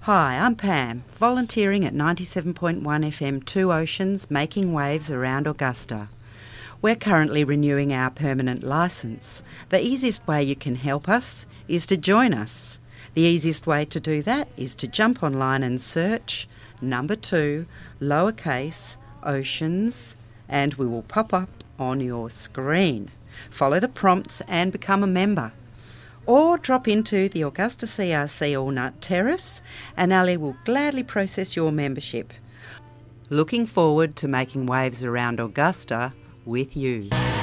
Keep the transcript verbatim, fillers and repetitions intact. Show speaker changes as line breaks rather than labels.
Hi, I'm Pam, volunteering at ninety-seven point one F M Two Oceans, making waves around Augusta. We're currently renewing our permanent licence. The easiest way you can help us is to join us. The easiest way to do that is to jump online and search number two, lowercase, oceans, and we will pop up on your screen. Follow the prompts and become a member. Or drop into the Augusta C R C Allnut Terrace and Ali will gladly process your membership. Looking forward to making waves around Augusta with you.